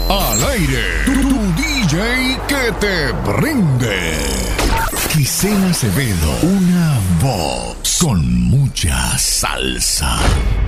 Al aire, tu DJ que te prende. Gisela Acevedo, una voz con mucha salsa.